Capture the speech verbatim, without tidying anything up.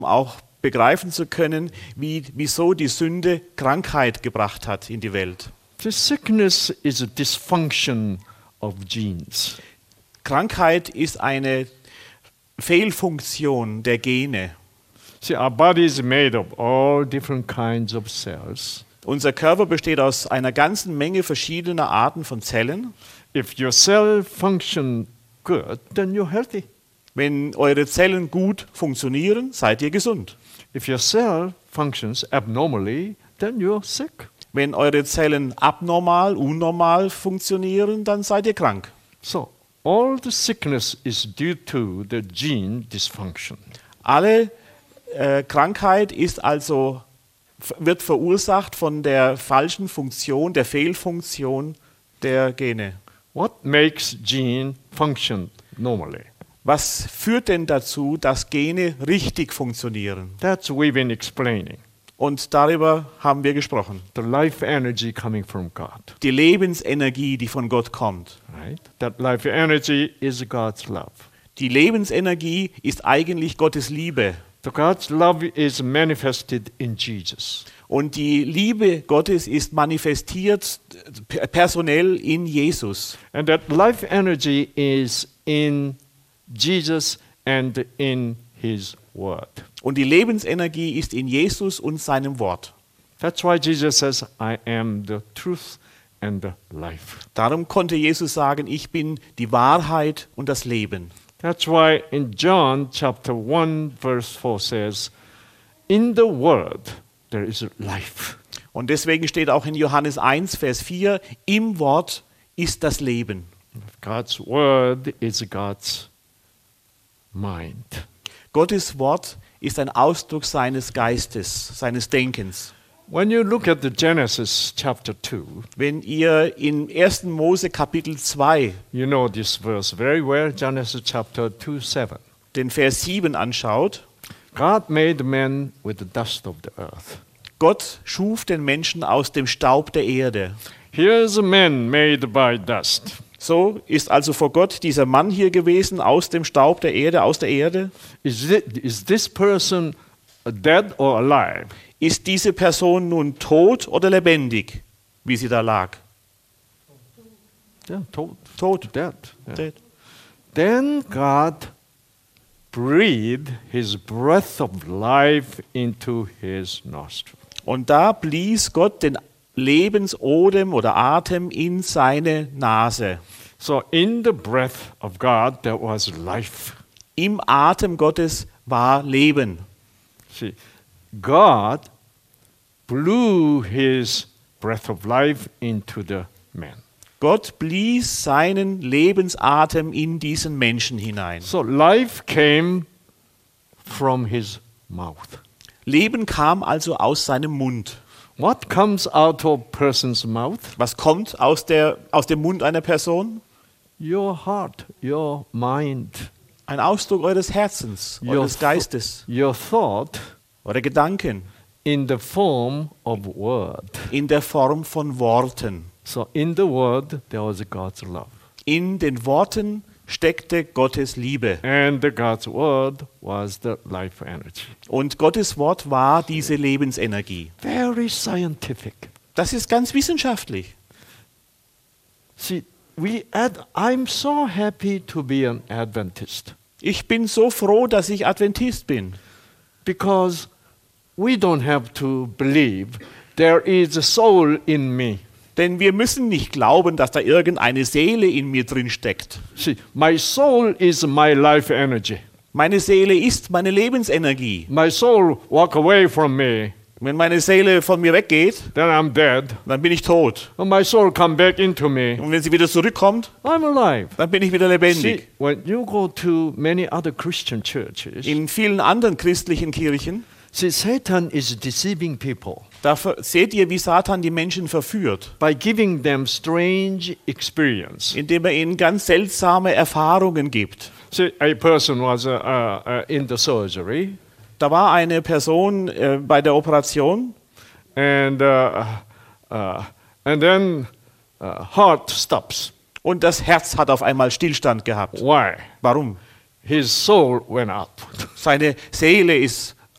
auch begreifen zu können, wie, wieso die Sünde Krankheit gebracht hat in die Welt. The sickness is a dysfunction of genes. Krankheit ist eine Fehlfunktion der Gene. See, our body is made of all different kinds of cells. Unser Körper besteht aus einer ganzen Menge verschiedener Arten von Zellen. If your cell function good, then you're healthy. Wenn eure Zellen gut funktionieren, seid ihr gesund. If your cell functions abnormally, then you're sick. Wenn eure Zellen abnormal, unnormal funktionieren, dann seid ihr krank. So, all the sickness is due to the gene dysfunction. Alle äh, Krankheit ist also wird verursacht von der falschen Funktion, der Fehlfunktion der Gene. What makes gene function normally? Was führt denn dazu, dass Gene richtig funktionieren? That's what we've been explaining. Und darüber haben wir gesprochen. The life energy coming from God. Die Lebensenergie, die von Gott kommt. Right? That life energy is God's love. Die Lebensenergie ist eigentlich Gottes Liebe. So God's love is manifested in Jesus. Und die Liebe Gottes ist manifestiert personell in Jesus. And that life energy is in Jesus and in His Word. Und die Lebensenergie ist in Jesus und seinem Wort. That's why Jesus says, I am the truth and the life. Darum konnte Jesus sagen, ich bin die Wahrheit und das Leben. That's why in John chapter one verse four says, in the Word there is life. Und deswegen steht auch in Johannes eins, Vers vier, im Wort ist das Leben. God's Word is God's mind. Gottes Wort ist ein Ausdruck seines Geistes, seines Denkens. When you look at the Genesis chapter two, Wenn ihr in ersten Mose Kapitel zwei you know this verse very well, Genesis chapter two, seven. den Vers sieben anschaut, God made man with the dust of the earth. Gott schuf den Menschen aus dem Staub der Erde. Here is a man made by dust. So ist also vor Gott dieser Mann hier gewesen, aus dem Staub der Erde, aus der Erde. Is, it, is this person dead or alive? Ist diese Person nun tot oder lebendig, wie sie da lag? Yeah, tot. Tot. Dead. Yeah. Dead. Then God breathed his breath of life into his nostril. Und da blies Gott den Lebensodem oder Atem in seine Nase. So in the breath of God there was life. Im Atem Gottes war Leben. See, God blew his breath of life into the man. Gott blies seinen Lebensatem in diesen Menschen hinein. So life came from his mouth. Leben kam also aus seinem Mund. What comes out of a person's mouth? Was kommt aus, der, aus dem Mund einer Person? Your heart, your mind, Ein Ausdruck eures Herzens, Your eures th- Geistes, your thought eure Gedanken in the form of word. in der Form von Worten. So in the word there was God's love. In den Worten steckte Gottes Liebe. And the God's word was the life energy. Und Gottes Wort war diese Lebensenergie. Very scientific. Das ist ganz wissenschaftlich. See, we ad- I'm so happy to be an Adventist Ich bin so froh, dass ich Adventist bin. because we don't have to believe there is a soul in me. Denn wir müssen nicht glauben, dass da irgendeine Seele in mir drin steckt. See, my soul is my life energy. Meine Seele ist meine Lebensenergie. My soul walk away from me, Wenn meine Seele von mir weggeht, then I'm dead. dann bin ich tot. And my soul come back into me, Und wenn sie wieder zurückkommt, I'm alive. dann bin ich wieder See, lebendig. when you go to many other Christian churches, In vielen anderen christlichen Kirchen, see, Satan is deceiving people da ver- seht ihr, wie Satan die Menschen verführt, by giving them strange experience. indem er ihnen ganz seltsame Erfahrungen gibt. See, a person was uh, uh, uh, in the surgery, Da war eine Person äh, bei der Operation and uh, uh, and then uh, heart stops. und das Herz hat auf einmal Stillstand gehabt. Why? Warum? His soul went up. Seine Seele ist